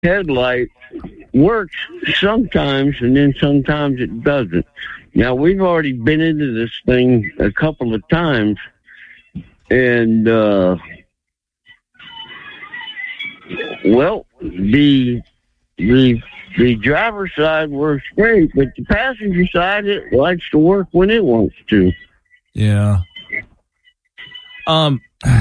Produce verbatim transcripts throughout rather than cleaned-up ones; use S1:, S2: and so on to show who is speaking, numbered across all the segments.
S1: headlight works sometimes, and then sometimes it doesn't. Now, we've already been into this thing a couple of times, and, uh, well, the, the, the driver's side works great, but the passenger side, it likes to work when it wants to.
S2: Yeah. Um,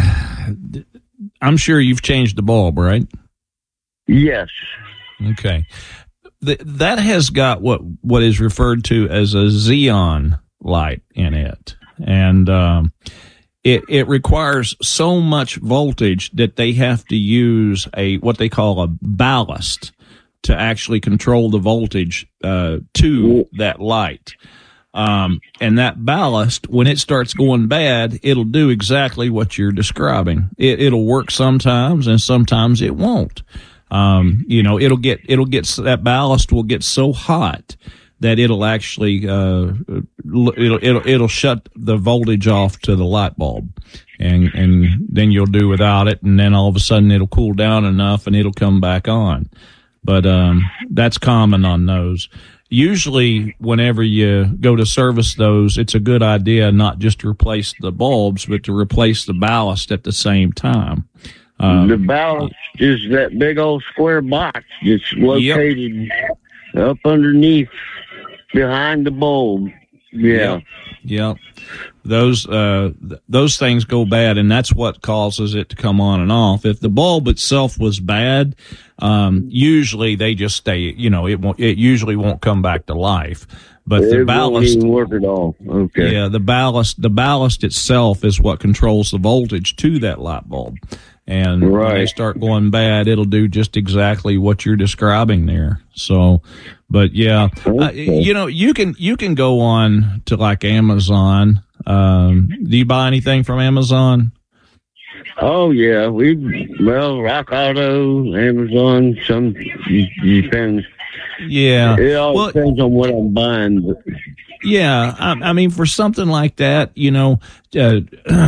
S2: I'm sure you've changed the bulb, right?
S1: Yes.
S2: Okay. The, that has got what, what is referred to as a Xeon light in it. And, um, it, it requires so much voltage that they have to use a, what they call a ballast to actually control the voltage, uh, to that light. Um, and that ballast, when it starts going bad, it'll do exactly what you're describing. It, it'll work sometimes and sometimes it won't. Um, you know, it'll get, it'll get, that ballast will get so hot that it'll actually, uh, it'll, it'll, it'll shut the voltage off to the light bulb. And, and then you'll do without it. And then all of a sudden it'll cool down enough and it'll come back on. But, um, that's common on those. Usually whenever you go to service those, it's a good idea not just to replace the bulbs, but to replace the ballast at the same time. Um,
S1: the ballast is that big old square box that's located yep. up underneath, behind the bulb. Yeah.
S2: Yep. yep. Those, uh, th- those things go bad, and that's what causes it to come on and off. If the bulb itself was bad, um, usually they just stay, you know, it won't, it usually won't come back to life. But
S1: it
S2: the ballast
S1: won't even work at all. Okay.
S2: Yeah, the ballast, the ballast itself is what controls the voltage to that light bulb. And right. when they start going bad, it'll do just exactly what you're describing there. So, but yeah, okay. uh, you know, you can, you can go on to like Amazon. Um, do you buy anything from Amazon?
S1: Oh yeah, we, well, Rock Auto, Amazon, some, depends.
S2: Yeah.
S1: It all
S2: well,
S1: depends on what I'm buying. But.
S2: Yeah. I, I mean, for something like that, you know, uh,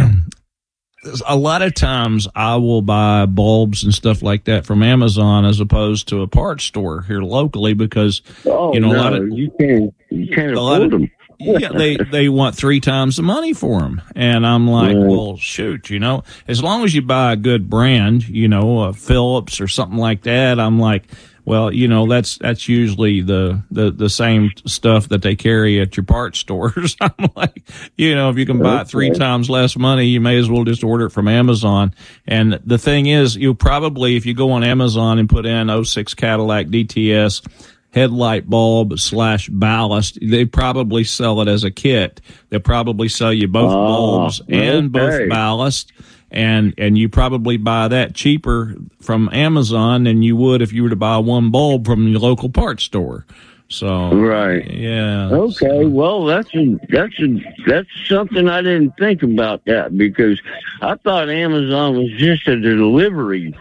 S2: a lot of times I will buy bulbs and stuff like that from Amazon as opposed to a parts store here locally because,
S1: oh,
S2: you know,
S1: no,
S2: a lot of,
S1: you can't, you can't afford
S2: of,
S1: them.
S2: yeah, they, they want three times the money for them. And I'm like, right. well, shoot, you know, as long as you buy a good brand, you know, a Phillips or something like that, I'm like, well, you know, that's, that's usually the, the, the same stuff that they carry at your parts stores. I'm like, you know, if you can buy it three times less money, you may as well just order it from Amazon. And the thing is, you'll probably, if you go on Amazon and put in oh six Cadillac D T S headlight bulb slash ballast, they probably sell it as a kit. They'll probably sell you both oh, bulbs and okay. both ballast. And, and you probably buy that cheaper from Amazon than you would if you were to buy one bulb from your local parts store. So,
S1: right.
S2: Yeah.
S1: Okay.
S2: So.
S1: Well, that's a, that's a, that's something I didn't think about that because I thought Amazon was just a delivery.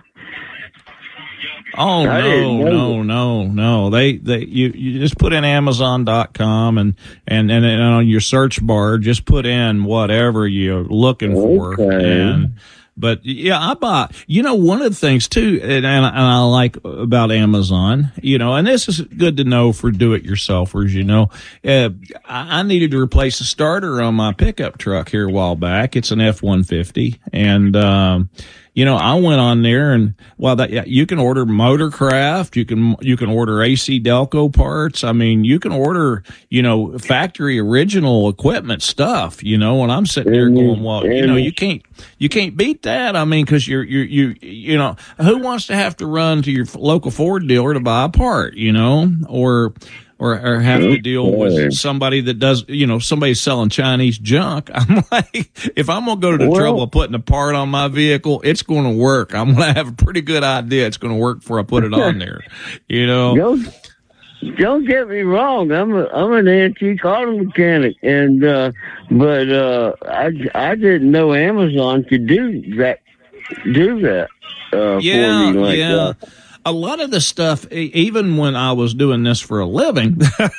S2: Oh, no, no, no, no. They, they, you, you just put in Amazon dot com and, and, and, and on your search bar, just put in whatever you're looking for.
S1: Okay.
S2: And, but yeah, I buy, you know, one of the things too, and, and, and I like about Amazon, you know, and this is good to know for do-it-yourselfers, you know, uh, I, I needed to replace a starter on my pickup truck here a while back. It's an F one fifty and, um, you know, I went on there and, well, that, yeah, you can order Motorcraft, you can, you can order A C Delco parts. I mean, you can order, you know, factory original equipment stuff, you know, and I'm sitting there going, well, you know, you can't, you can't beat that. I mean, cause you're, you're, you, you know, who wants to have to run to your local Ford dealer to buy a part, you know, or, Or, or have to deal with somebody that does, you know, somebody selling Chinese junk. I'm like, if I'm going to go to the well, trouble of putting a part on my vehicle, it's going to work. I'm going to have a pretty good idea it's going to work before I put it on there, you know.
S1: Don't, don't get me wrong. I'm a, I'm an antique auto mechanic, and uh, but uh, I I didn't know Amazon could do that. Do that uh,
S2: yeah,
S1: for me like
S2: yeah.
S1: that.
S2: a lot of the stuff, even when I was doing this for a living,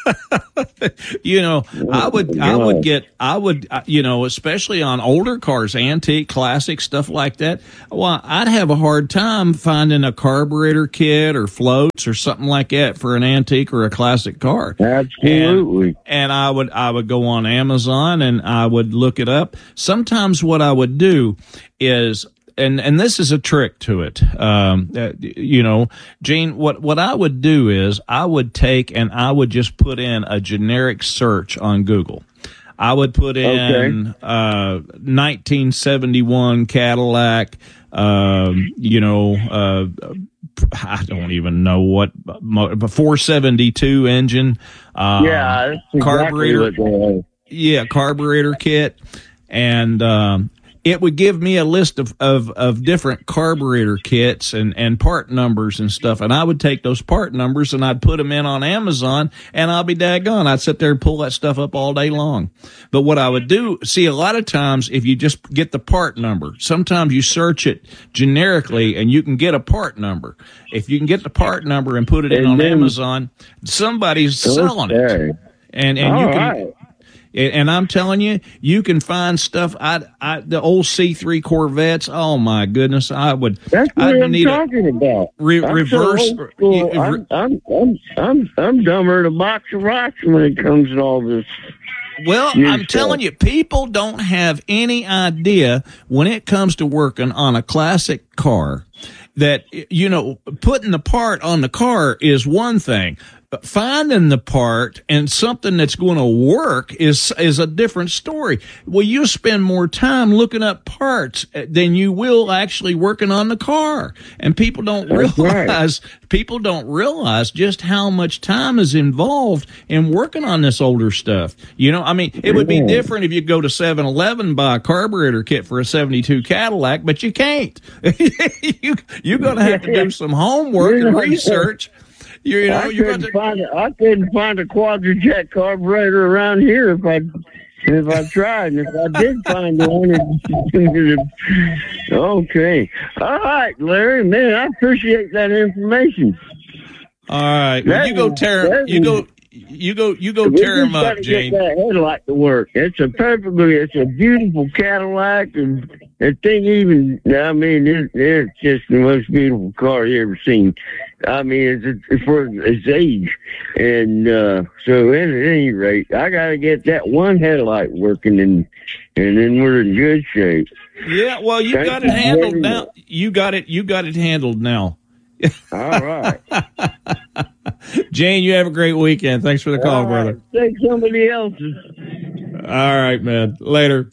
S2: you know, I would, I would get, I would, you know, especially on older cars, antique, classic, stuff like that. Well, I'd have a hard time finding a carburetor kit or floats or something like that for an antique or a classic car.
S1: Absolutely.
S2: And, and I would, I would go on Amazon and I would look it up. Sometimes what I would do is, and, and this is a trick to it. Um, uh, you know, Gene, what, what I would do is I would take and I would just put in a generic search on Google. I would put in, okay. uh, nineteen seventy-one Cadillac, um, you know, uh, I don't even know what, but four seventy-two engine, uh,
S1: yeah, that's exactly
S2: carburetor,
S1: what they are.
S2: yeah, carburetor kit. And, um, it would give me a list of, of, of different carburetor kits and, and part numbers and stuff. And I would take those part numbers and I'd put them in on Amazon and I'll be daggone. I'd sit there and pull that stuff up all day long. But what I would do, see, a lot of times if you just get the part number, sometimes you search it generically and you can get a part number. If you can get the part number and put it in and on then, Amazon, somebody's selling
S1: okay.
S2: it. And, and
S1: all
S2: you can,
S1: right.
S2: And I'm telling you, you can find stuff. I, I, the old C three Corvettes. Oh my goodness, I would.
S1: That's what
S2: I'd
S1: I'm
S2: need
S1: talking
S2: a,
S1: about.
S2: Re,
S1: I'm
S2: reverse.
S1: So old school.
S2: Re,
S1: I'm, I'm, I'm, I'm, I'm dumber than a box of rocks when it comes to all this.
S2: Well, I'm stuff. telling you, people don't have any idea when it comes to working on a classic car that, you know, putting the part on the car is one thing. But finding the part and something that's going to work is is a different story. Well, you spend more time looking up parts than you will actually working on the car. And people don't that's realize right. people don't realize just how much time is involved in working on this older stuff. You know, I mean, it would be different if you go to seven eleven and buy a carburetor kit for a seventy-two Cadillac, but you can't. you, you're going to have to do some homework and research. You, you know,
S1: I,
S2: you
S1: couldn't
S2: got to,
S1: find a, I couldn't find a quadrajet carburetor around here if I if I tried. And if I did find one, it, okay. All right, Larry, man, I appreciate that information.
S2: All right, well, you go tear you go you go you go tear him up, Gene.
S1: Get that headlight to work. It's a perfectly, it's a beautiful Cadillac, and the thing even, I mean, it, it's just the most beautiful car you ever seen. I mean, it's, it's for its age. And uh, so at any rate, I got to get that one headlight working, and and then we're in good shape.
S2: Yeah, well, you Thank got it handled now. Much. You got it. You got it handled now.
S1: All right.
S2: Jane, you have a great weekend. Thanks for the call,
S1: All
S2: brother.
S1: Right. Take somebody else's.
S2: All right, man. Later.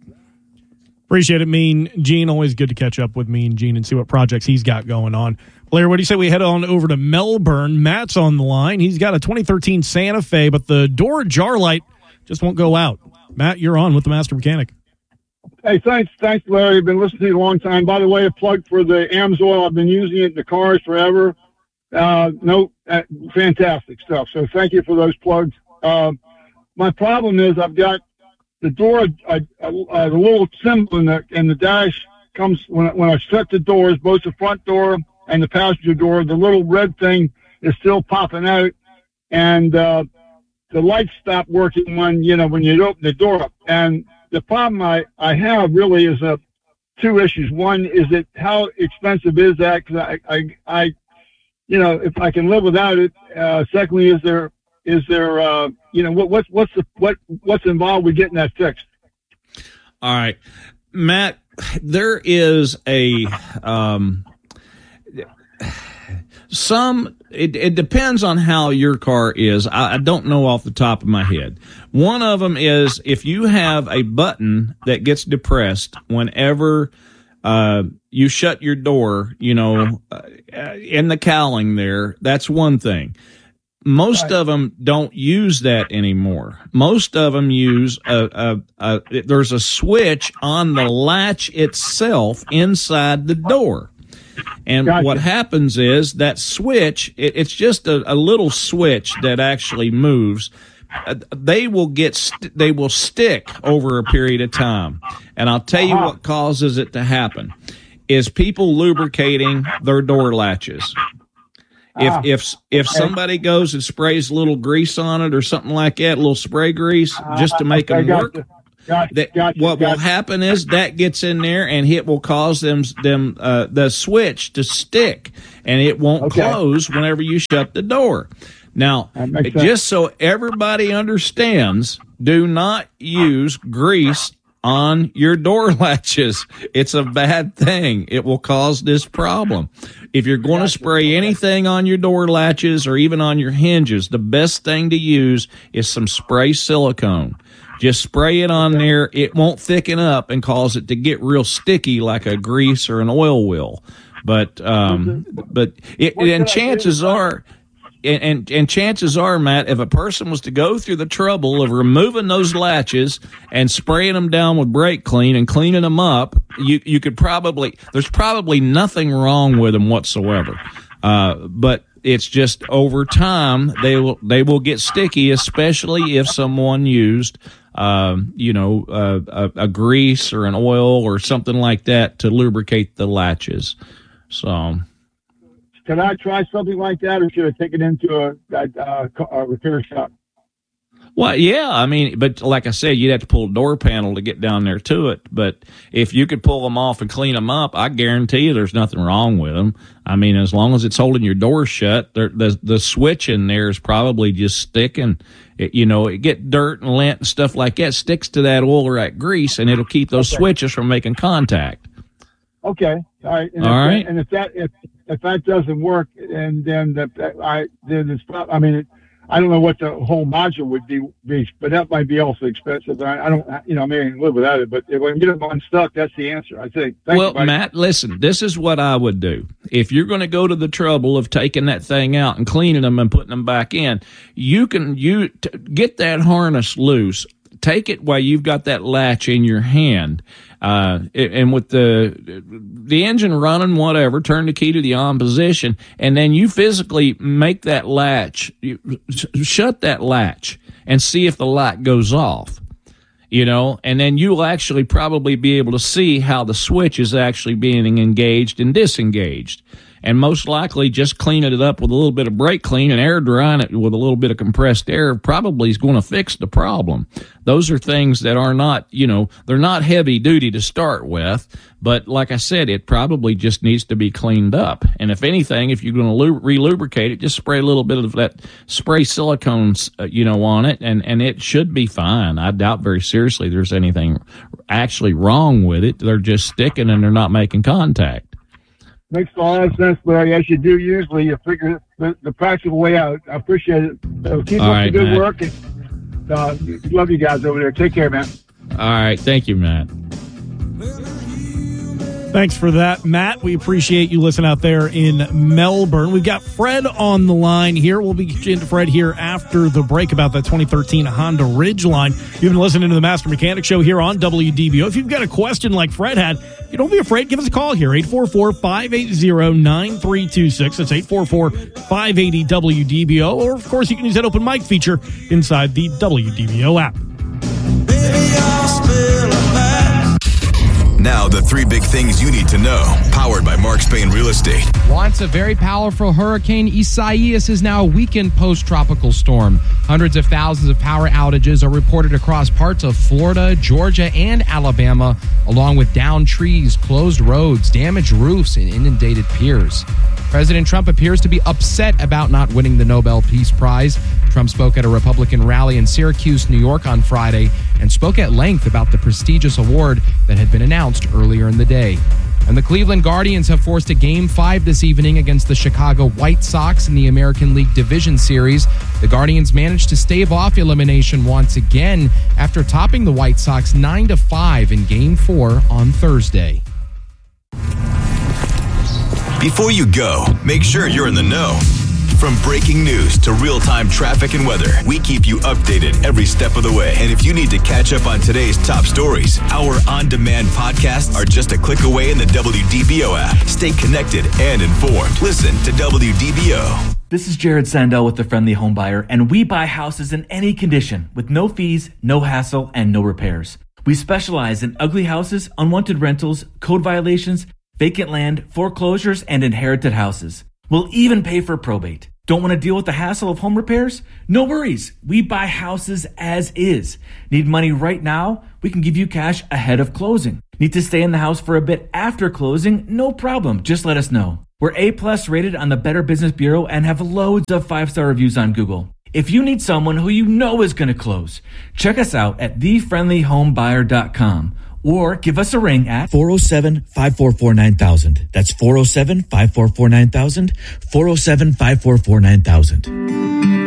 S3: Appreciate it, Mean Gene. Always good to catch up with Mean Gene and see what projects he's got going on. Blair, what do you say we head on over to Melbourne? Matt's on the line. He's got a twenty thirteen Santa Fe, but the door jar light just won't go out. Matt, you're on with the Master Mechanic.
S4: Hey, thanks, thanks, Larry. I've been listening to you a long time. By the way, a plug for the AMSOIL. I've been using it in the cars forever. Uh, no, uh, fantastic stuff. So thank you for those plugs. Uh, my problem is I've got the door, uh, uh, uh, the little symbol in the, in the dash comes when, when I shut the doors, both the front door and the passenger door, the little red thing is still popping out, and uh, the lights stop working when, you know, when you open the door up. And the problem I, I have really is uh, two issues. One is that how expensive is that? Because I, I, I, you know, if I can live without it. Uh, secondly, is there, is there, uh, you know, what, what's, what's the, what, what's involved with getting that fixed?
S2: All right, Matt, there is a, um, some, it, it depends on how your car is. I, I don't know off the top of my head. One of them is if you have a button that gets depressed whenever uh, you shut your door, you know, uh, in the cowling there, that's one thing. Most right. of them don't use that anymore. Most of them use a, a, a, there's a switch on the latch itself inside the door. And gotcha. What happens is that switch, it, it's just a, a little switch that actually moves. Uh, they will get, st- they will stick over a period of time. And I'll tell you uh-huh. what causes it to happen is people lubricating their door latches. If
S4: Ah,
S2: if if
S4: okay.
S2: somebody goes and sprays a little grease on it or something like that, a little spray grease, just to make
S4: okay,
S2: them work,
S4: gotcha. Gotcha,
S2: that
S4: gotcha,
S2: what
S4: gotcha.
S2: will happen is that gets in there and it will cause them them uh, the switch to stick, and it won't
S4: Okay.
S2: close whenever you shut the door. Now,
S4: That makes sense.
S2: just so everybody understands, do not use grease on your door latches. It's a bad thing. It will cause this problem. If you're going to spray anything on your door latches or even on your hinges, the best thing to use is some spray silicone. Just spray it on there. It won't thicken up and cause it to get real sticky like a grease or an oil will. But um, but it,
S4: What
S2: and
S4: should I do?
S2: chances are, and, and and chances are, Matt, if a person was to go through the trouble of removing those latches and spraying them down with brake clean and cleaning them up, you you could probably there's probably nothing wrong with them whatsoever. Uh, but it's just over time they will they will get sticky, especially if someone used um, you know uh, a, a grease or an oil or something like that to lubricate the latches. So.
S4: Can I try something like that, or should I take it into a, a, a repair shop?
S2: Well, yeah, I mean, but like I said, you'd have to pull a door panel to get down there to it. But if you could pull them off and clean them up, I guarantee you there's nothing wrong with them. I mean, as long as it's holding your door shut, the the switch in there is probably just sticking. It, you know, it get dirt and lint and stuff like that, sticks to that oil or that grease, and it'll keep those
S4: Okay.
S2: switches from making contact.
S4: Okay, all right. And
S2: All
S4: if
S2: right.
S4: That, and if that if if that doesn't work, and then the I then it's prob- I mean it, I don't know what the whole module would be, be but that might be also expensive. I, I don't you know I mean I can live without it, but if I can get them unstuck, that's the answer. I think. Thank
S2: Well,
S4: you, buddy.
S2: Matt, listen, this is what I would do. If you're going to go to the trouble of taking that thing out and cleaning them and putting them back in, you can you t- get that harness loose. Take it while you've got that latch in your hand, uh, and with the the engine running, whatever, turn the key to the on position, and then you physically make that latch, you, shut that latch, and see if the light goes off. You know, and then you'll actually probably be able to see how the switch is actually being engaged and disengaged. And most likely just cleaning it up with a little bit of brake clean and air drying it with a little bit of compressed air probably is going to fix the problem. Those are things that are not, you know, they're not heavy duty to start with, but like I said, it probably just needs to be cleaned up. And if anything, if you're going to lu- re-lubricate it, just spray a little bit of that spray silicone, uh, you know, on it, and, and it should be fine. I doubt very seriously there's anything actually wrong with it. They're just sticking and they're not making contact.
S4: Makes a lot of sense, Larry. As you do usually, you figure the, the practical way out. I appreciate it. So keep
S2: All
S4: up
S2: right,
S4: the good
S2: Matt.
S4: work. And, uh, love you guys over there. Take care, man.
S2: All right. Thank you, Matt.
S3: Thanks for that, Matt. We appreciate you listening out there in Melbourne. We've got Fred on the line here. We'll be getting to Fred here after the break about that twenty thirteen Honda Ridgeline. You've been listening to the Master Mechanic Show here on W D B O. If you've got a question like Fred had, you don't be afraid. Give us a call here, eight four four, five eight zero, nine three two six. That's eight four four, five eight zero, W D B O. Or, of course, you can use that open mic feature inside the W D B O app.
S5: Now, the three big things you need to know, powered by Mark Spain Real Estate.
S6: Once a very powerful hurricane, Isaias is now a weakened post-tropical storm. Hundreds of thousands of power outages are reported across parts of Florida, Georgia, and Alabama, along with downed trees, closed roads, damaged roofs, and inundated piers. President Trump appears to be upset about not winning the Nobel Peace Prize. Trump spoke at a Republican rally in Syracuse, New York on Friday and spoke at length about the prestigious award that had been announced earlier in the day. And the Cleveland Guardians have forced a Game five this evening against the Chicago White Sox in the American League Division Series. The Guardians managed to stave off elimination once again after topping the White Sox nine to five in Game four on Thursday.
S5: Before you go, make sure you're in the know. From breaking news to real-time traffic and weather, we keep you updated every step of the way. And if you need to catch up on today's top stories, our on-demand podcasts are just a click away in the W D B O app. Stay connected and informed. Listen to W D B O.
S7: This is Jared Sandell with The Friendly Home Buyer, and we buy houses in any condition with no fees, no hassle, and no repairs. We specialize in ugly houses, unwanted rentals, code violations, vacant land, foreclosures, and inherited houses. We'll even pay for probate. Don't want to deal with the hassle of home repairs? No worries. We buy houses as is. Need money right now? We can give you cash ahead of closing. Need to stay in the house for a bit after closing? No problem. Just let us know. We're A-plus rated on the Better Business Bureau and have loads of five-star reviews on Google. If you need someone who you know is going to close, check us out at the friendly home buyer dot com or give us a ring at
S8: four oh seven, five four four, nine thousand. That's four oh seven, five four four, nine thousand, four oh seven, five four four, nine thousand.